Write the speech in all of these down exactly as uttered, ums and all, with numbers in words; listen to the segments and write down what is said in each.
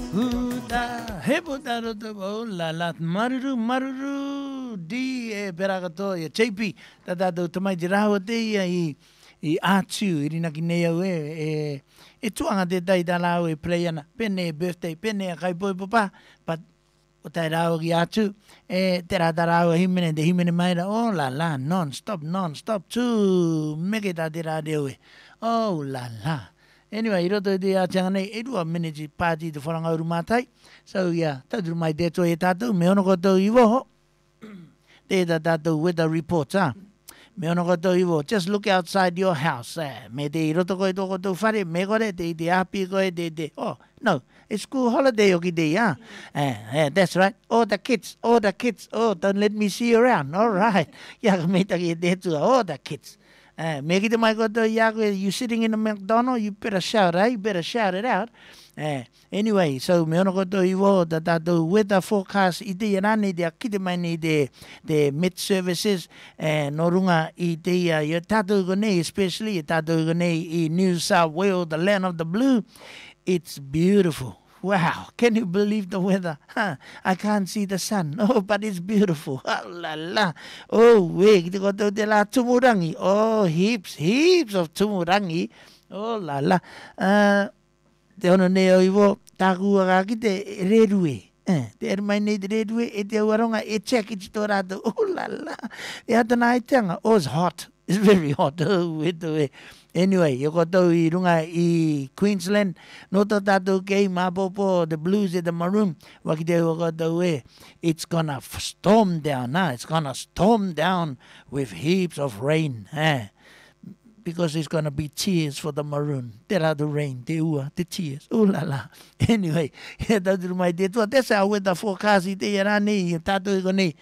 Huda heboda roto bo la la maruru maruru di e perato e chepi tata do tamai jiraho te ia i i atu irina ki nei au e e e tuanga te tai tala au e play ana pene birthday pene kai poi papa but o tai rao ki atu e te rata rao himene de himene maira oh la la non stop non stop tu meke ta te radio e oh la la. Anyway, i roto i te ātianga nei, e rua miniji pāti te wharangauru mātai. So, yeah, tauturu mai te to e tātou, me ono kotou i woho. Te ta tātou weather reports, ah. Me ono kotou i woho. Just look outside your house, eh. Me te i roto koe tō kotou whare, me kore, te i te api koe, te te, oh, no, it's school holiday o ki te, ah. Eh, eh, that's right. All the kids, all the kids, oh, don't let me see you around, all right. Ia ka me taki e te tua, all the kids. Uh, me kita mai koto yaku, you sitting in a McDonald's, you better shout, eh? You better shout it out. Uh, anyway, so me ono koto i wo da tātou weather forecast i te irane te akite mai ni te, te Met Services uh, no runga i te ia i tātou ko nei, especially i tātou ko nei i New South Wales, the land of the blue. It's beautiful. Wow, can you believe the weather? Huh, I can't see the sun. Oh, but it's beautiful. Oh, la la. Oh, we kita koto te la tumurangi. Oh, heaps, heaps of tumurangi. Oh, la la. Uh, te ono neo iwo, taku aga ki te redue. Eh, te er mai nei te redue, e te uaronga, e check it to rato. Oh, la la. E atana i tanga. Oh, it's hot. It's very hot. Oh, weto e. Anyway, yo koto i runga i Queensland, no to tātou kei mapopo, the blues and the maroon, wakite yo koto e, it's gonna storm down, huh? It's gonna storm down with heaps of rain, eh? Because it's gonna be tears for the maroon. Te rā the rain, te ua, the tears, ooh la la. Anyway, he tāturu mai te tua, that's our weather forecast i te ia rāne, i tātou i konei.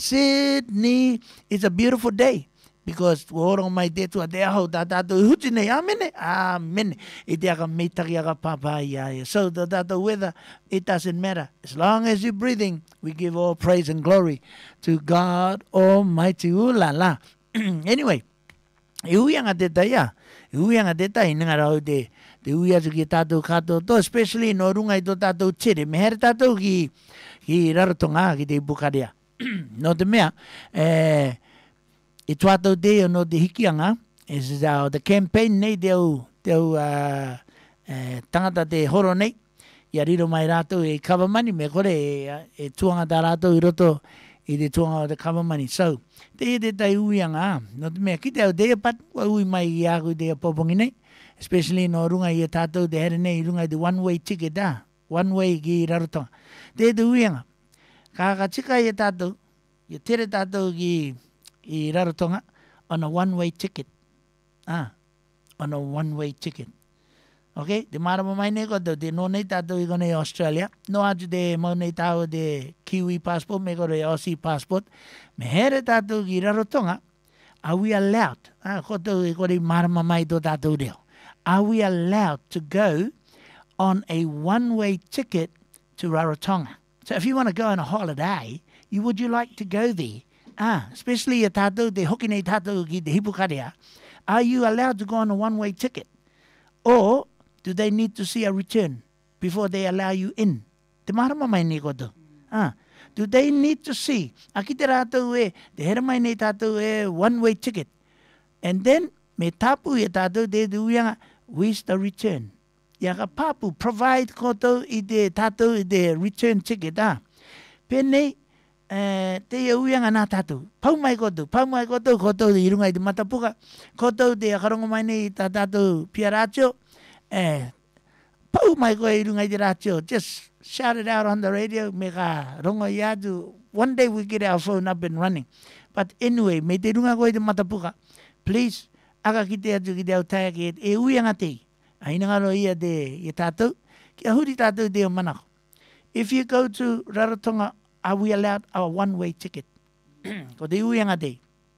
Sydney, it's a beautiful day. Because oro mai te tua te aho tā tātou huti nei, amene, amene, i te aka meitaki aka pāpai ia. So the tātou weather, it doesn't matter. As long as you're breathing, we give all praise and glory to God Almighty. Ooh la la. Anyway, i uianga te tai a, i uianga te tai, ninga rau te, te ui atu ki tātou kātou to, especially no runga i tō tātou tere. Me here tātou ki, ki rarotonga, ki te Bukarea. No te mea, eh, i tuatou te o no te hikianga, is uh, the campaign nei te au, te au uh, uh, tangata te horo nei, ia riro mai rātou e cover money, me kore e, e tuanga tā rātou i roto i te tuanga o te cover money. So, te e te tai uianga, no te mea, ki te au te e pat, wa ui mai i aku te e popongi nei, especially no runga i e tātou te here nei, runga i te one-way ticket da, one-way ki rarotonga. Te e te uianga, ka ka tika i e tātou, i tere tātou ki i rarotonga on a one-way ticket. Ah, on a one-way ticket. Okay, te marama mai nei koto, te no nei tātou i konei Australia, no atu te mau nei tāo te Kiwi passport, me kore Aussie passport, me here tātou ki rarotonga, are we allowed, ah, koto i kore marama mai tō tātou reo, are we allowed to go on a one-way ticket to Rarotonga? So if you want to go on a holiday, you, would you like to go there? Ah, especially a tātou, te hoki nei tātou ki te Hipukarea. Are you allowed to go on a one-way ticket? Or do they need to see a return before they allow you in? Te marama mai nei koto. Ah, do they need to see? Aki te rātou e, te hera mai nei tātou e one-way ticket. And then, me tapu e tātou te te uianga, where's the return? Ia ka papu, provide koto i te tātou i te return ticket. Ah, penei, Uh, te ia uianga nā tātou. Pau mai kotou, pau mai kotou, kotou i runga i te matapuka, kotou te akarongo mai nei tā tātou pia rātio, uh, pau mai koe i runga i te rātio, just shout it out on the radio, me ka rongo i atu, one day we get our phone up and running. But anyway, me te runga koe i te matapuka, please, aka ki te atu ki te au taia ki e uianga te, a inangaro ia te i tātou, ki a huri tātou te o manako. If you go to Rarotonga, are we allowed a one-way ticket? Ko te uianga te.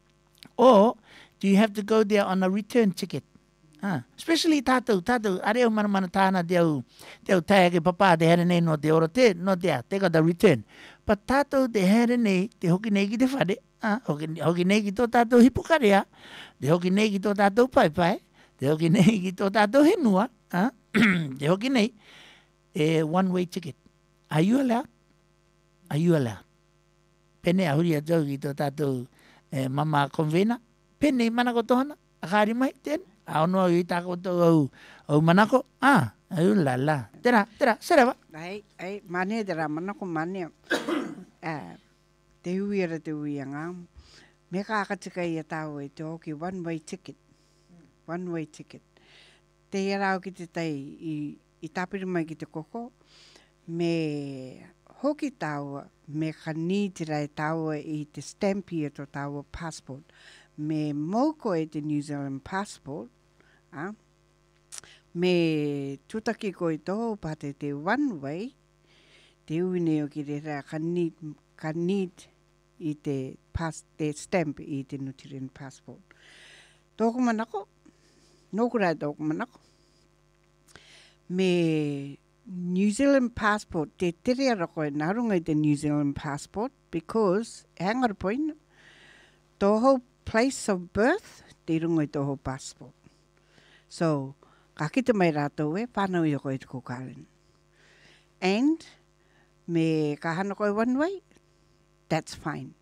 Or do you have to go there on a return ticket? Ah, especially tātou, tātou, areo mana mana tāna te au, te au taia ke papa te here nei no te oro te, no te a, te ka the return. But tātou te here nei, te hoki nei ki te whare, ah, hoki, hoki nei ki tō tātou Hipukarea, te hoki nei ki tō tātou paipai, te hoki nei ki tō tātou henua, ah, te hoki nei, e one-way ticket. are you allowed? Are you allowed? Pene ahuri a jau ki tō tātou eh, mama konvena. Pene manako tohana. Akari mai, ten. Aonoa i tāko tō au, au manako. Ah, au la la. Tera, tera, serava. Ai, ai, mane tera manako mane. Ah, te hui ara te hui anga. Me ka akatika i a tāu e te hoki one way ticket. One way ticket. Te iarao ki te tei i, i tāpiri mai ki te koko. Me hoki tāua, me ka nītira e tāua i te stampi e tō tāua passport. Me mauko e te New Zealand passport. Ah? Me tutaki ko i tō pate te one way. Te uine o ki re rea ka nīt, ka nīt i te, pas, te stamp i te Nutiren passport. Tōku manako. Nōku rai tōku manako. Me New Zealand passport, te tere ara koe narunga i te New Zealand passport because, hangara poina, tōhou place of birth, te runga i tōhou passport. So, ka kita mai rātou e, whānau i a koe te kōkāren. And, me ka hana koe one way, that's fine.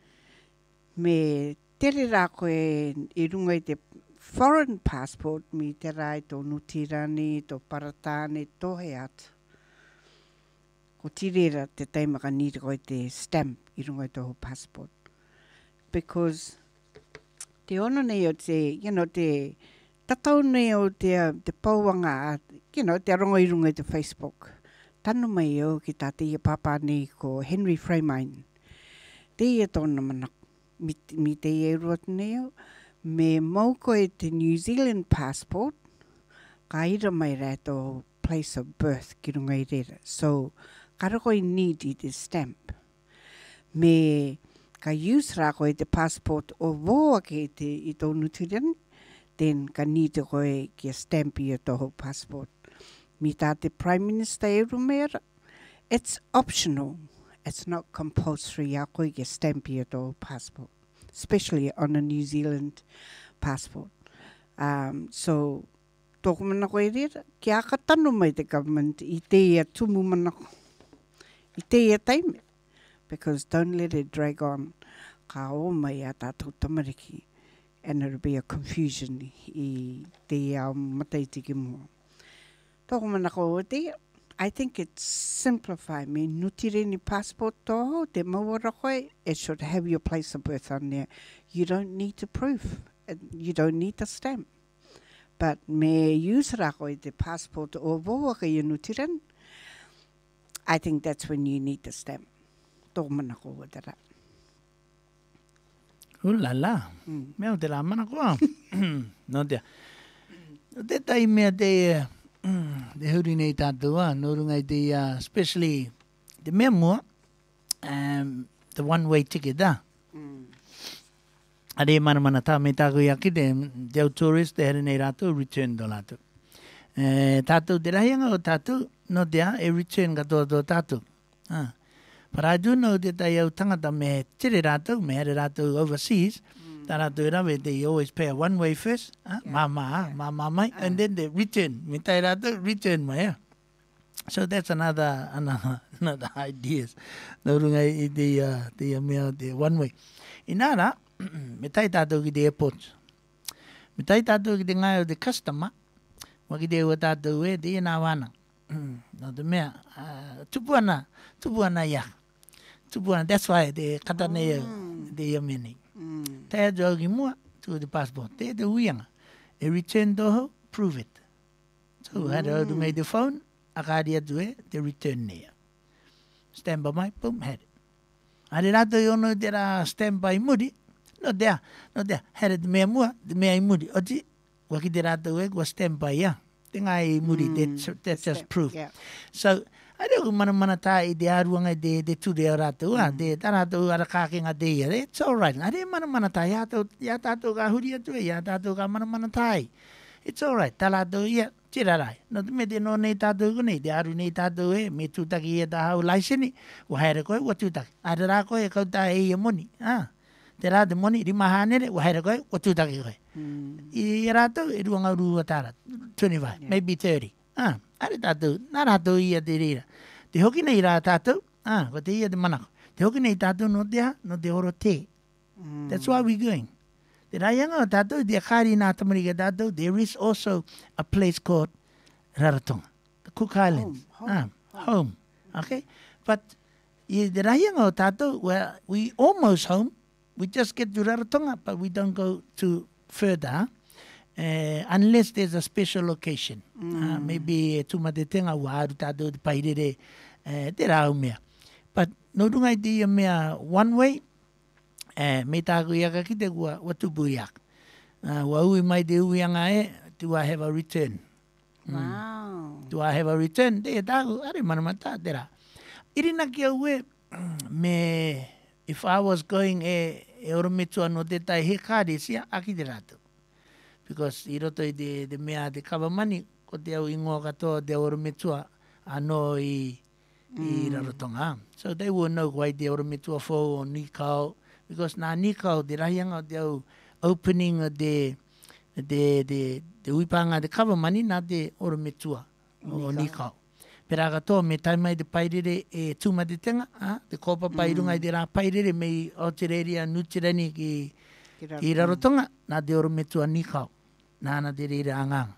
Me tere rā koe i runga i te foreign passport, mi te rai tō Nutirani, tō Paratane, tō he atu. Ko tirera te teimaka nīra koe te stamp i runga i tō passport. Because te ono nei o te, you know, te tatau nei o te, te pauanga, you know, te aronga i runga i te Facebook. Tanu mai o ki tā te ia papa nei ko Henry Freimine. Te ia tōna manak, mi, mi te ia ruat nei o, me mauko e te New Zealand passport, ka ira mai rā tō place of birth ki runga i rera. So, karako i need i te stamp. Me ka use rā koe te passport o voa ke te i tō Nutiren, then ka need koe ki a stamp i a tō passport. Mi tā te Prime Minister e rumera, it's optional. It's not compulsory a koe ki a stamp i a tō passport. Especially on a New Zealand passport. Um, so, tōku manako e rera, ki a katanu mai te government i te ia tumu manako. I te ia taime. Because don't let it drag on. Ka o mai a tātou tamariki. And it'll be a confusion i te ia mataitiki mua. Tōku manako o te ia. I think it's simplified. Me Nutireni passport toho, te mawara koe, it should have your place of birth on there. You don't need to prove. You don't need the stamp. But me use ra koe te passport o voa ka i Nutiren, I think that's when you need the stamp. Tōku manako o te ra. Ulala. Mm. Mea o te rā manako. No te. No te tai mea te... Te huri nei tātua, no runga i te, uh, especially the mea mua, um, the one-way ticket da. Mm. Are mana mana tā me tāko i aki te, te au tourist, te here nei rātou, return do rātou. E, tātou te rahianga o tātou, no te a, e return katoa tō tātou. Ah. But I do know te tai au tangata me tere rātou, me here rātou overseas, tā rātou e rawe, they always pay a one-way first, ah, yeah. Mama, yeah. Mama mai, uh. and then they return. Me tai rātou, return mai, yeah. So that's another another another ideas. No runga i te, uh, te mea, te one-way. I nāra, me tai tātou ki te airport. Me tai tātou ki te ngai o te customer, wa ki te ua tātou e, te ia nā wana. No te mea, uh, tupu ana, tupu ana ia. Tupu ana, that's why te kata nei mm. te ia meni. Mm. Te atu au ki mua, tu te passport. Te te uianga. E return toho, prove it. So, mm. hara au tu mei te phone, a kāri atu e, te return nea. Stand by mai, boom, had it. Hare rato i ono te rā stand by muri, no tea, no tea, hara te mea mua, te mea i muri. Oti, waki te rato e, kua stand by ia. Te ngai i muri, mm. that's, that's just proof. Yeah. So, Are ku mana mana tā i te aruanga i te, te ture o rātou, mm. te tā rātou ara kākenga te ia, it's all right. Are mana mana tā, ia tātou ka huri atu e, ia tātou ka mana mana tā i. It's all right, tā rātou ia, tira rai. No te me te no nei tātou ku nei, te aru nei tātou e, me tūtaki ia tā hau laisini, wa haere koe, wa tūtaki. Are rā koe, kau tā e ia moni. Ah. Te rā te moni, rima hānere, wa haere koe, wa tūtaki koe. Mm. I rātou, e ruanga rua tāra, twenty-five, yeah. Maybe thirty. Ah, are tātou, nā rātou ia te rira. Te hoki nei rā tātou, ah, ko te ia te manako. Te hoki nei tātou no te ha, no te oro te. That's why we're going. Te raianga o tātou, te kāri nā tamarika tātou, there is also a place called Rarotonga, the Cook Islands. Home, home. home, Ah, home. Okay? But yeah, the raianga o tātou, well, we almost home. We just get to Rarotonga, but we don't go to further. Uh, unless there's a special location. Mm. Uh, maybe tumatetenga waru tātou te pairere uh, te rau mea. But no rungai te ia mea one way, uh, me tāku iaka ki te kua watupu iaka. Uh, wa ui mai te uianga e, do I have a return? Wow. Do I have a return? Te e tāku, are manamata te rā. Irina ki au e, me, if I was going e, e orometua no te tai he kāre sia, aki te rātou. Because i roto i te, te mea te kawamani, ko te au ingoa katoa te orometua anō i, mm. i Rarotonga. So they will know why te orometua fō o Nikau, because nā Nikau te rahianga o te au opening o te, te, te, te uipanga te kawamani nā te orometua o Nikau. Pera katoa me taimai te pairere e tūmatetenga, ah, te kōpa pairunga mm. i te rā pairere mei Aotearoa Nutirani ki, ki Rarotonga, nā te orometua Nikau. Nāna te reira anganga.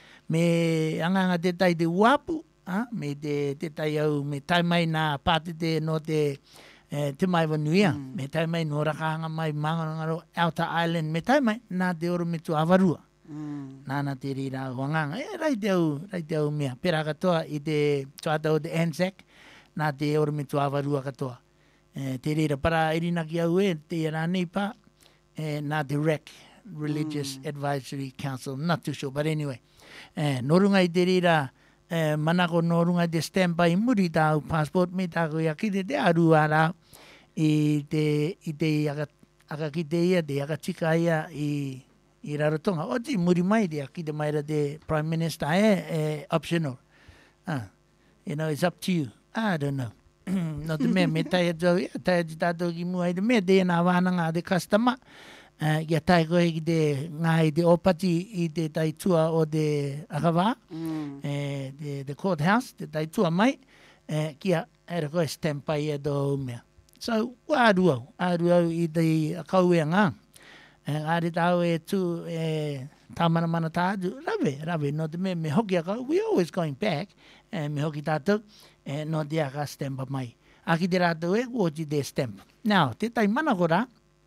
Me anganga te tai te uapu, ah, me te, te tai au, me tai mai nā pātete no te, eh, te mai wanuia, mm. me tai mai no rakahanga mai mangangaro Outer Island, me tai mai nā te orometu awarua. Mm. Nāna te reira anganga. E, rai te au, rai te au mea. Pera katoa i te tuata o te Anzac, nā te orometu awarua katoa. E, te reira para irina ki au e, te rānei pā, e, nā te R A C. Religious mm. Advisory Council, not too sure, but anyway. Eh, norunga i te rira, eh, manako norunga i te standby muri tāu passport, me tāko ia ki te te aru ara i te, i te aka, aka ki te ia, te aka tika ia i, i Rarotonga. O te muri mai te ki te maira te Prime Minister, eh, eh, optional. Uh, you know, it's up to you. I don't know. No te mea, me tai atau, ia, tai ati tātou ki mua i te mea, te nā wānanga te customer. Uh, ia tai koe ki te ngai te opati i te taitua o te akawā, mm. eh, te, te courthouse, te taitua mai, eh, kia era koe stampai e tō mea. So, wa aru au, aru au i te akauea ngā. Eh, Āre tau e tū, e tāmana mana tātu, rave, rave, no te me, me hoki akau, we always going back, eh, me hoki tātou, eh, no te aka stampa mai. Aki te rātou e, wōti te stamp. Now, te tai mana kora,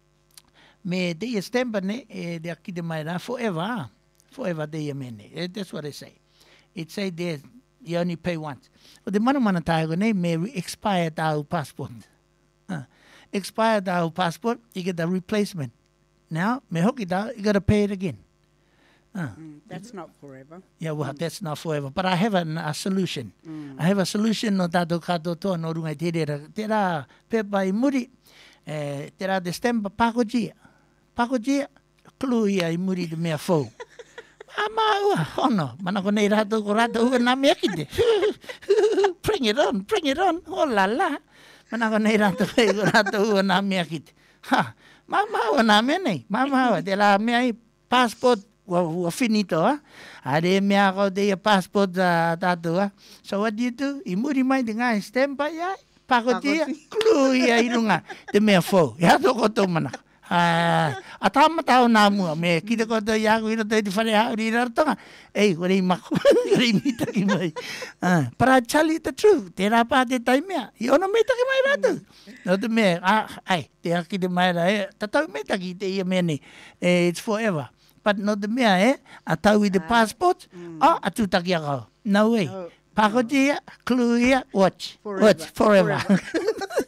me te ia stampa ne, e te aki te mai rā, forever, forever te ia mene. That's what they say. It say there, you only pay once. O te mana mana tāko ne, me expire tāu passport. Uh, expire tāu passport, you get a replacement. Now, me hoki tāu, you got to pay it again. Uh, Mm, that's not forever. Yeah, well, that's not forever. But I have an, a solution. Mm. I have a solution no tātou kato toa no rungai te rera. Te rā pepa i muri, eh, te rā te stampa pakojia. Pakojia, klu ia i muri te mea fau. Mama ua, hono, mana ko nei rātou ko rātou ua nā mea ki te. Bring it on, bring it on, oh la la. Mana ko nei rātou ko rātou ua nā mea ki te. Ha, mama ua nā mea nei, mama ua, te rā mea i passport, ua, ua finito, ha. Are mea ko te ia passport uh, tātou, ha. So what do you do? I muri mai te ngai stampa ia, pakojia, klu ia i runga, te mea fau. Ia toko tō mana. Uh, a tāmatau nā mua, me ki te koto i aku i roto i te whare hauri i Rarotonga. Ei, kore i mako, kore i mitaki mai. Uh, but I tell you the truth, te rā pā te tai mea, i ono mitaki mai rātou. No te mea, ah, ai, te aki te mai rā, eh, tatau mitaki te ia mea ni, eh, it's forever. But no te mea, eh, a tau i te passport, mm. oh, a tūtaki a kau. No way. No. Pakotia, clue ia, watch. Forever. Watch, forever. forever.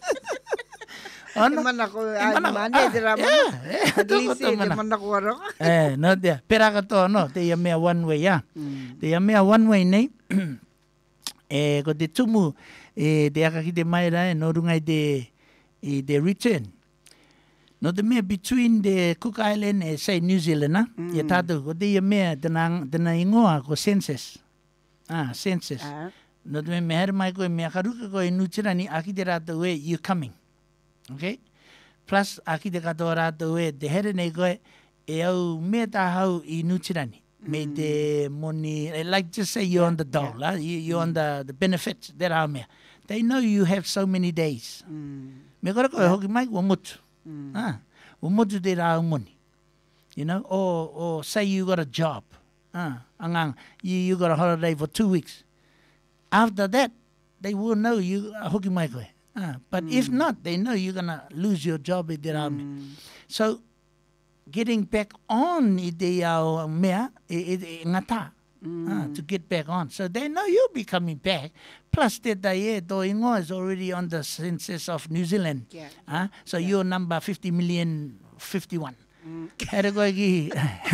Ono? E mana ko E ai mana ko- mane ah, te rā mana. yeah, yeah, At toko least tō e te mana. mana ko aroka. Eh, no te, pera katoa no, te ia mea one way, ya. Mm. Te ia mea one way nei, e, ko te tumu, e, te aka ki te mai rai, no runga i te, i te return. No te mea between the Cook Island e say New Zealand, ah, Mm. ia tātou, ko te ia mea, tena, tena ingoa, ko census. Ah, census. Ah. No te mea me here mai koe, mea karuka koe nutirani, aki te rātou e, you coming. Okay? Plus, aki te katoa rātou e, te here nei koe, e au mea tā hau i nutirani. Me te moni, eh, like just say you're on the dole, yeah. you, you're on the, the benefits, te rā mea. they know you have so many days. Me kora koe hoki mai, wa motu. Ah, wa motu te rā umoni. You know, or, or say you got a job. Ah, angang, you, you got a holiday for two weeks. After that, they will know you are hoki mai koe. Ah, but if not, they know you're going to lose your job i te rā me. So, getting back on i te ao mea, i, i, i ngata. Uh, to get back on. So they know you'll be coming back. Plus, that they Ingo is already on the census of New Zealand. Yeah. Uh, so yeah. You're number fifty million fifty-one. Mm.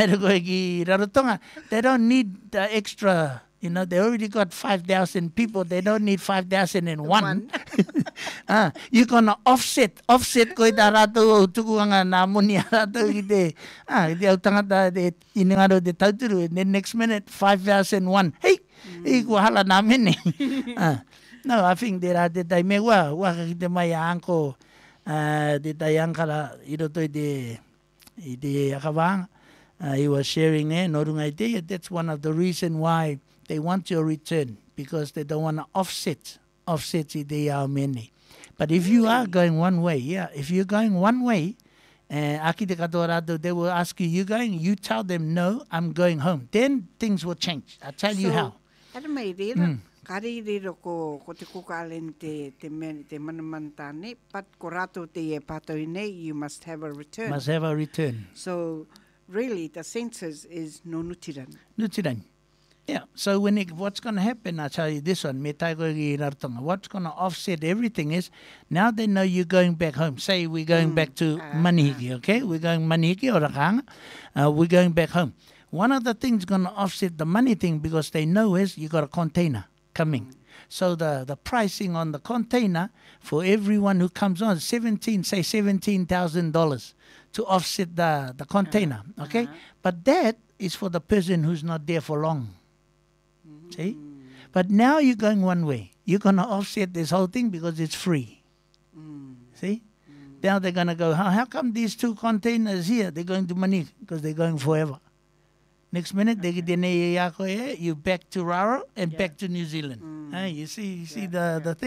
They don't need the extra. You know, they already got five thousand people. They don't need five thousand and one. uh, you're going to offset. Offset ko ita rato tukuanga na muni rato ite. Ah, ite au tangata de iningaro de tauturu. And then next minute, five thousand one. Hey, mm. Iku hala namin eh. uh, no, I think there are the time wa wa kite mai angko uh, the tayangkala ito to de ite akawang. Uh, he was sharing there. Norunga ite. That's one of the reason why they want your return, because they don't want to offset offset the uh, many. But if you are going one way, yeah, if you're going one way, uh, they will ask you, you going? You tell them, no, I'm going home. Then things will change. I'll tell so, you how. Mm. Kari riro ko ko te kukalen te te men te manamantane, but ko rato te e patoine, you must have a return. Must have a return. So really, the census is no nutiran. Nutiran. Yeah, so when it, what's going to happen, I'll tell you this one, what's going to offset everything is, now they know you're going back home. Say we're going mm. back to uh, Manihiki, okay? We're going Manihiki or Rakanga, uh, we're going back home. One of the things going to offset the money thing, because they know is you got a container coming. Mm. So the, the pricing on the container for everyone who comes on, seventeen, say seventeen thousand dollars to offset the, the container, uh, okay? Uh-huh. But that is for the person who's not there for long. See? But now you're going one way. You're going to offset this whole thing because it's free. Mm. See? Mm. Now they're going to go, how, how come these two containers here, they're going to Manihiki? Because they're going forever. Next minute, okay. they you back to Raro and yeah. back to New Zealand. Mm. Hey, you see you see yeah. the, the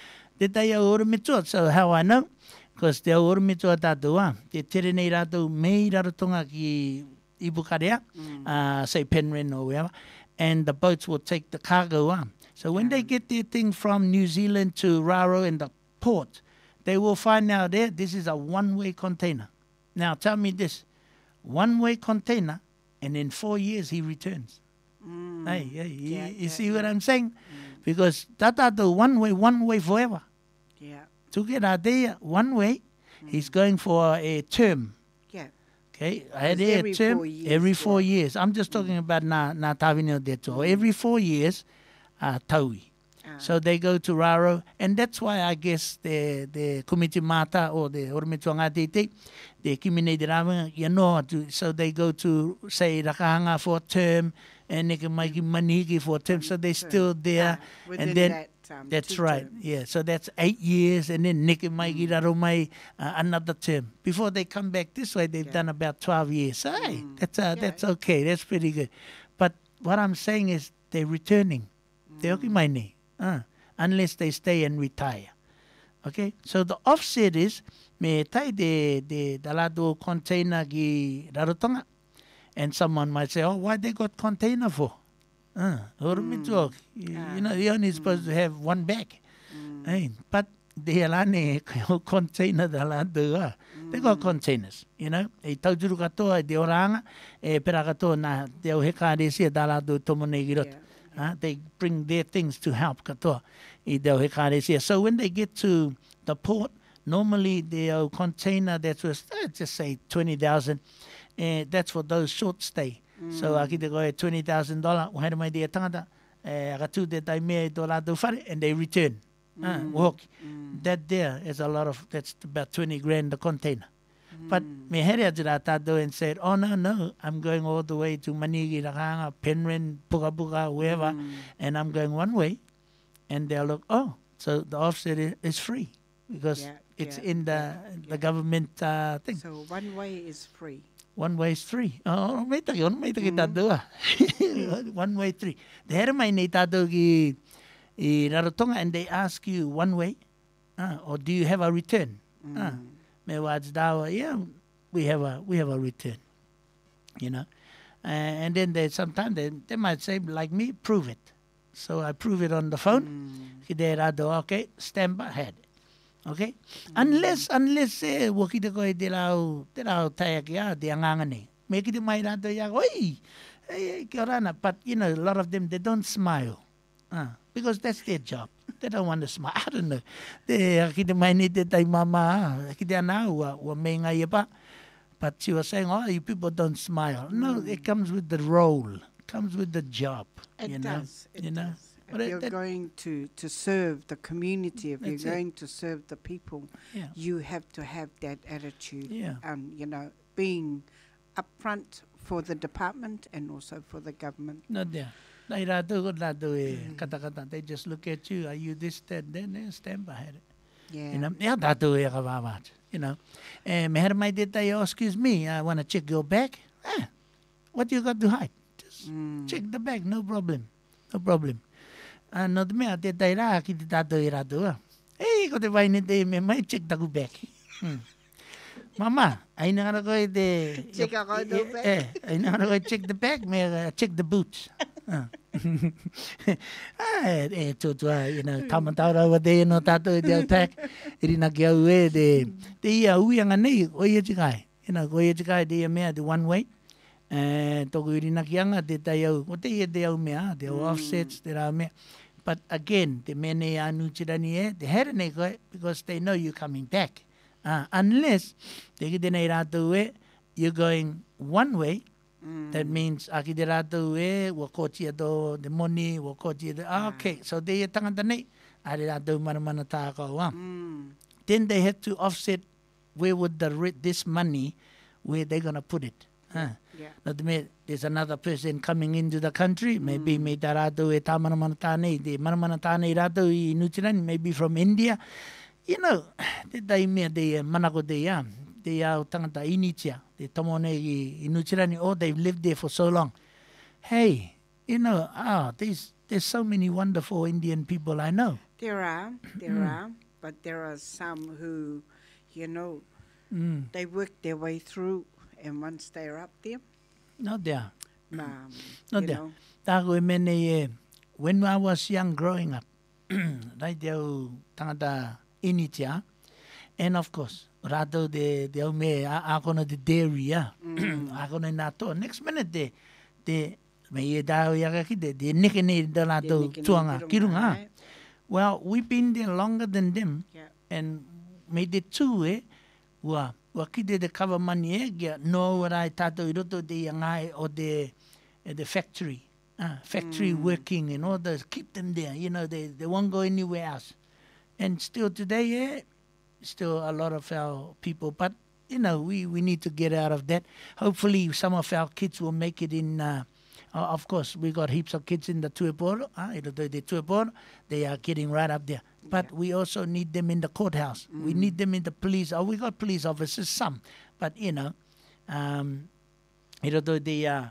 thing? So how I know? Because te aoro mitua tātua, te tere nei rātou mei rarotonga ki Ibukarea, mm. uh, say Penryn or wherever. And the boats will take the cargo on. So when they get their thing from New Zealand to Raro in the port, they will find out there this is a one-way container. Now tell me this, one-way container, and in four years he returns. Mm. Hey, hey, yeah, you, you yeah, see yeah. what I'm saying? Mm. Because that are the one-way, one-way forever. Yeah. To get out there one way, mm. he's going for a term. Okay, I had every, term, four years, every four yeah. years. I'm just talking about na na Tawinio Deto. Every four years, uh, taui. Ah. So they go to Raro, and that's why I guess the the committee mata or the Ormituanga Tete, the Kimine de Rama, you know, so they go to say Rakahanga for a term, and they can make Manihiki for a term, so they're still there, ah, and then. That. Um, That's right. Terms. Yeah. So that's eight years, and then Nick and Mikey mm. uh, another term. Before they come back this way, they've yeah. done about twelve years. So, hey, mm. that's uh, yeah. that's okay. That's pretty good. But what I'm saying is they're returning. Mm. They're okay, my knee. Uh, unless they stay and retire. Okay. So the offset is me tai de de dalado container gi rarotonga, and someone might say, oh, why they got container for? Uh, mm. you, you know, you're only supposed mm. to have one bag. Mm. Hey, but they alane container dalado. They got containers, you know. E tauturu katoa de oranga, e pera katoa na de oheka de sia dalado tomonegirot. Uh, they bring their things to help katoa. E de oheka de sia. So when they get to the port, normally the container that was uh, just say twenty thousand, uh, that's for those short stay. Mm. So aki te koe twenty thousand dollars, whaere mai dea tangata, eh, akatu te tai mea to lātou whare, and they return. Mm. Uh, walk. Mm. That there is a lot of, that's about twenty grand the container. Mm. But me here atu rā tātou and said, oh no, no, I'm going all the way to Manihiki, Rakanga, Penryn, Puka Puka, wherever, mm. and I'm going one way. And they'll look, oh, so the offset is, is free because yeah, it's yeah, in the, yeah, the yeah. government uh, thing. So one way is free. One way is free. Oh, may taki, ono may taki tātua. One way free. Te here mai nei tātou ki i Rarotonga, and they ask you one way, uh, or do you have a return? Mm. Uh, me wāds dawa, yeah, we have a we have a return, you know. Uh, and then they sometimes they, they might say like me, prove it. So I prove it on the phone. Mm. Ki they rado, okay, stand by head. Okay? Unless, unless, eh, waki te koe te rau, te rau taia ki a, te anganga nei. Me ki te mai rado ia, oi, hey, kia rana. But, you know, a lot of them, they don't smile. Uh, because that's their job. They don't want to smile. I don't know. Te, ki te mai ni te tai mama, ki te ana, ua, ua mei ngai e pa. But she was saying, oh, you people don't smile. No, it comes with the role. It comes with the job. It you does. Know? It you know? does. If But it- you're that- going to, to serve the community, if you're That's it. going to serve the people, Yeah. you have to have that attitude. Yeah. And, you know, being upfront for the department and also for the government. Not there. Nai rātou ko rātou e kata kata. They just look at you. Are you this, that, then they stand behind it. Yeah. You know, ia rātou e ka wāwāt. You know. E me hera mai te tai, oh, excuse me, I want to check your bag. Ah, what you got to hide? Just Mm. check the bag, no problem. No problem. Ah, no te mea, te tai rā ki te tātou e rātou. Ah. Ei, ko te vai ne te me mai, check taku bag. Hmm. Mama, aina ngara koe te... Check out the eh, bag. Eh, aina ngara koe check the bag, me uh, check the boots. Ah, ah e, e tōtua, you know, tamatara wa te no tātou e te au pack. Irina ki au e te, te ia uianga nei, o ia tikai. You know, ko ia tikai te ia mea, te one way. Eh, tōku irina ki anga, te tai au, o te ia te au mea, te au offsets, te rā mea. But again, te mea nei anu tirani e, te here nei koe, because they know you're coming back. Uh, unless, te ki te nei rātou e, you're going one way, Mm. that means, aki te rātou e, wa kōtia tō, te moni, wa kōtia te, ah, okay, so te ia tangata nei, a re rātou maramana tākau, ah. Mm. Then they have to offset where would the re- this money, where they're going to put it. Huh? Yeah. Now, the me- there's another person coming into the country, maybe me tā rātou e tā maramana tānei, te maramana tānei rātou i Nutirani, maybe from India. You know, te tai mea te uh, manako te ia, te au tangata initia, te tomo nei i, i Nutirani, oh, they've lived there for so long. Hey, you know, ah, there's, there's so many wonderful Indian people I know. There are, there are, but there are some who, you know, Mm. they work their way through, and once they're up there, Not there. um, Not you there. know, Tāko e mene e, when I was young growing up, rai te au tangata initia, and of course, rātou te, te au me, a, a kono te dairy, a, a kono i nā tō. Next minute, te, te, me i e tāo i aka ki te, te neke nei te rātou neke nei tuanga, te runga, kirunga. eh? Well, we've been there longer than them, Yeah. and me te tū e, ua, ua ki te te kawa mani e, kia no rai tātou i roto te ia ngai o te, eh, the factory, uh, factory working and all those, keep them there, you know, they, they won't go anywhere else. And still today, yeah, still a lot of our people, but, you know, we, we need to get out of that. Hopefully some of our kids will make it in, uh, uh, of course, we got heaps of kids in the Tueporo, uh, i roto i te Tueporo, they are getting right up there. But we also need them in the courthouse. We need them in the police. Oh, we got police officers, some. But, you know, um, i roto i te, uh,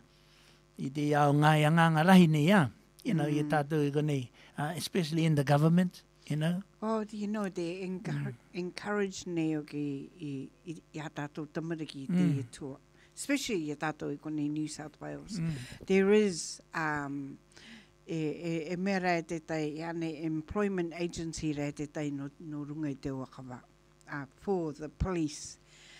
i te ao ngai anganga rahi nei, uh, you know, i tātou i konei, uh, especially in the government, you know. Oh, you know, they encourage, encourage neo ki i, i, i a tātou tamariki i te Mm. tour, especially i a tātou i konei New South Wales. Mm. There is, um, e, e, e mea rai te tai, i ane employment agency rai te tai no, no runga i te wakawa, uh, for the police.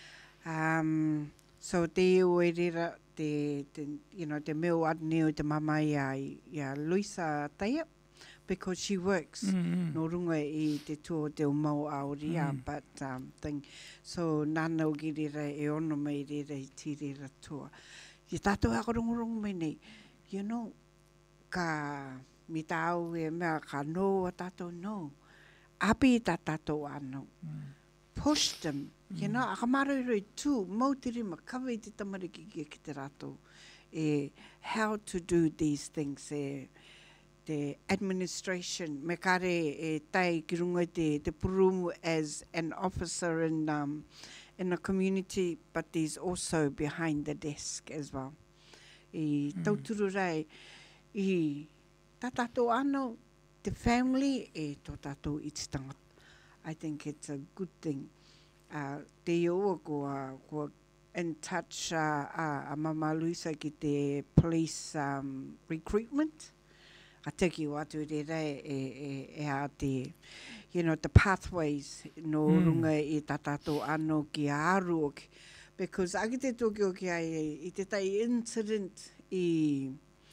Um, so te o e rira, te, te, you know, te meo at neo te mama i a, i a Luisa Taia, because she works. Mm. No runga i te tō te o mau aoria, Mm. but um, thing. So nāna o ki rira e ono mai rira i ti rira toa. I tātou ako rongo mai nei, you know, ka mi tāu e mea ka no a tātou no. Api i tā tātou anō. Push them. You know, a ka marurui tū, mau te rima, kawa i te tamariki ki ki te rātou. E, how to do these things, e, the administration, me kare e tai ki runga te, te purumu as an officer in, um, in a community, but he's also behind the desk as well. I tauturu rai, i tā tātou anō, the family e tō tātou i te tangata. I think it's a good thing. Uh, te oa ko, ko in touch uh, uh, a Mama Luisa ki te police um, recruitment. A teki o atu re rei e, e, e a te, you know, the pathways no mm. runga i tā tātou anō ki aru oki. Because agi te toki o ki ai, i te tai incident i,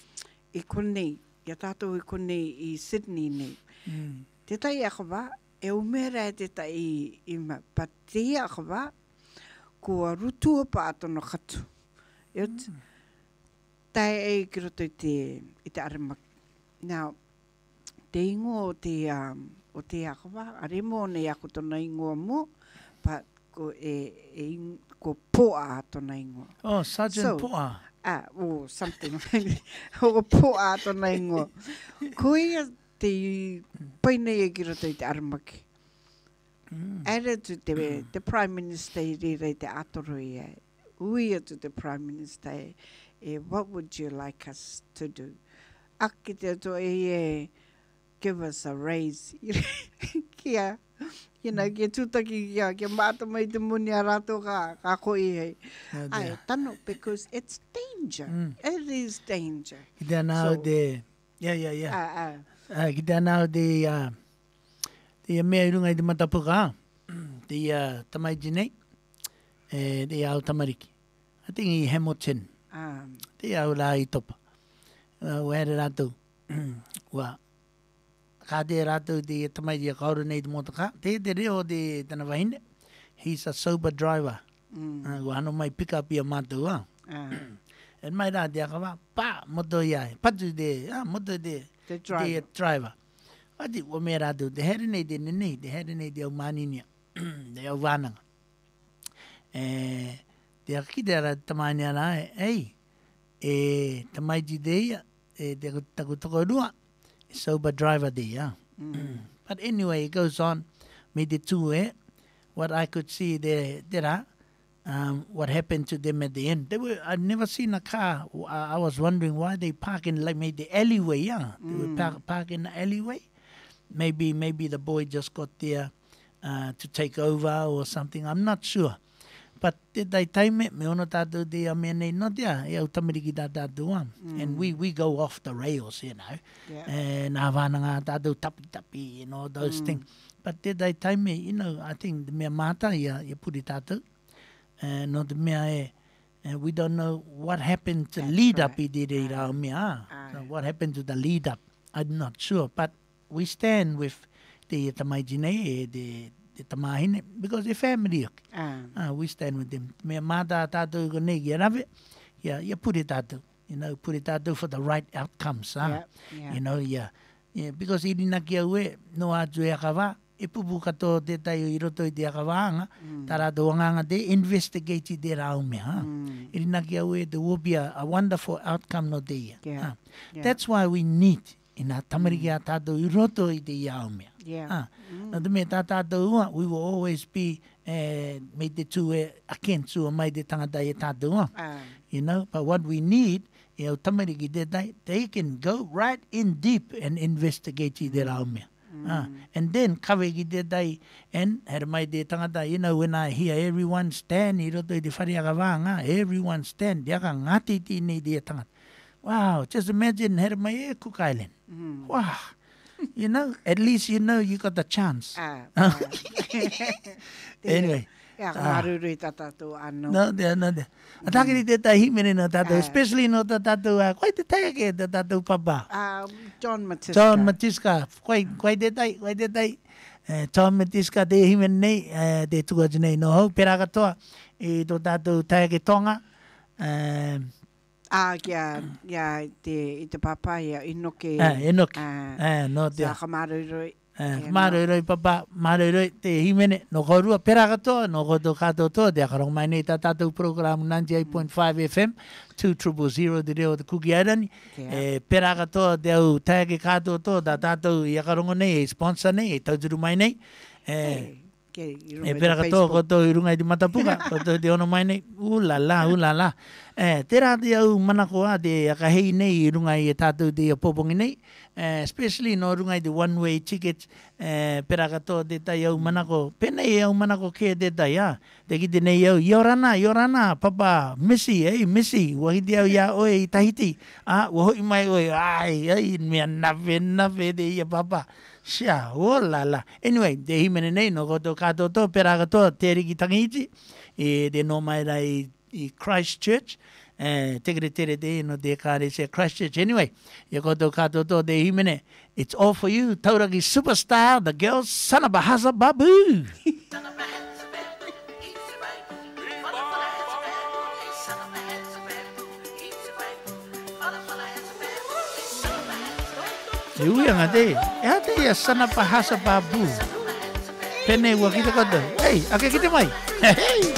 i konei, i a tātou i konei i Sydney nei. Mm. Te tai akawa, e umera e te tai i, i ma, pa te akawa, kua rutua pātono katu. Iot, mm. tai e ki roto i te, i te aramaki. Now, te ingo o te, um, o te akawa, aremo nei ako tona ingoa mo, but ko e, e ko poa tona ingoa. Oh, Sergeant so, Poa. Ah, or something. O poa tona ingoa. Ko ia te paine e ki roto i te aramaki. Mm. Era tu te, mm. the Prime Minister i rei te atoro i e. Uia tu the Prime Minister e, e, what would you like us to do? Aki te to e e, give us a raise. Kia, you know, kia tūtaki kia, kia māta mai te muni a rato ka, ka koi hei. No, ai, tano, because it's danger. Mm. It is danger. Ki te anau so, de, yeah, yeah, yeah. Uh, uh. Uh, ki te anau de, uh, te mea i runga i te matapuka, te uh, tamaiti nei, e te au tamariki. I think i Hamilton. Um. Te au la i topa. Uh, Where rātou, wa, ka te rātou te tamaiti a kauru nei te motaka, te te reo te tana wahine, he's a sober driver. Mm. Uh, wa ano mai pick up i a mātou, ah. Uh. And mai rā te akawa, pā, moto i ai, patu te, ah, moto te, the driver. Te driver. Wati, wa mea rātou, te here nei te nenei, te here nei te au māninia, te au wānanga. E, te akite ara tamani ara, ei, e tamaiti te ia, e te takutoko rua, e sober driver te ia. Mm. But anyway, it goes on, me te tū e, what I could see there, there um, what happened to them at the end. They were, I'd never seen a car, I, I was wondering why they park in like maybe the alleyway, yeah. They mm. would park, park in the alleyway. Maybe, maybe the boy just got there uh, to take over or something, I'm not sure. But te tai taime, me ono tātou te a mea nei no tea, e au tamariki tā tātou am. Mm. And we, we go off the rails, you know. Yeah. And nā wānanga tātou tapi tapi, you know, those mm. things. But te tai taime, you know, I think the mea māta ia, ia puri tātou. Uh, no te mea e, uh, we don't know what happened to That's lead right. up i te rei rao mea. Uh, so what happened to the lead up, I'm not sure. But we stand with te tamaiti nei, e te te tamahine, because they're family. Uh. Uh, we stand with them. Mea māta tātou ko nei ki rawe, yeah, ia puri tātou. You know, puri tātou for the right outcomes. Huh? Yeah, yeah. You know, yeah. yeah because i rina ki au e, no atu e akawa, e pupu kato te tai i roto i te akawaanga, mm. tā rātou anganga te investigate i te rau mea. Huh? Mm. I rina ki au e, there will be a, a wonderful outcome no te ia. Yeah. Huh? Yeah. That's why we need ina tamariki a tātou i roto i te iau mea. Yeah. Ah, mm. Nā te mea tā tātou ua, we will always be uh, mei te tū e akentu o mai te tangata e tātou ua. Uh. You know, but what we need, e au tamariki te tai, they can go right in deep and investigate i te rau mea. Mm. Ah, and then, kawe ki te tai, and here mai te tangata, you know, when I hear everyone stand, i roto i te whariaka wānga, everyone stand, te aka ngati ti nei te tangata. Wow, just imagine here mai e Cook Island. Mm. Wow. You know, at least you know you got the chance. Ah, uh, anyway. Yeah, maruru ta tātou ano. No, there, no, there. Atakiri te tai himene no tātou, especially no ta tātou, koe te tai ke te tātou papa. Uh, John Matiska. John Matiska. Koe, koe te tai, koe te tai. Uh, John Matiska te himene nei, uh, te tukaji nei no hau, pera katoa, i tō tātou tai ke tonga. Uh, Ah, kia, ia, te, i te papa, ia, inoke. Ah, inoke. Ah, ah, no te. Sa kamaruroi. Ah, kamaruroi, papa, maruroi, te himene, no korua, pera katoa, no koto kato toa, te akarong mai nei tā tātou program ninety-eight point five F M, two zero zero te reo te Kuki Airani. Eh, pera katoa, te au taike kato toa, tā tātou i akarongo nei, e sponsor nei, e tauturu mai nei. Eh, e pera katoa, koto i runga i te matapuka, koto i te ono mai nei, ulala, ulala. Eh, te rā te au manako a te akahei nei i runga i e tātou te popongi nei, uh, especially no rungai the one way tickets uh, pera kato de tai au manako pena e au manako ke de tai ya de ki de nei au yorana yorana papa missy hey missy wahi de au ya oi Tahiti ah wo i mai oi ai ai me na ve na ve de ya papa sha oh la la anyway de himene nei no goto kato to pera kato te riki tangiti e de no mai rai i Christchurch eh tere tere de no de kare se Christchurch anyway you go to kato to de himene it's all for you Tauragi superstar the girls Sanabahasa Babu Iwi ang ate ate ya Sanabahasa Babu pene wa kita kodo hey ake kita mai hey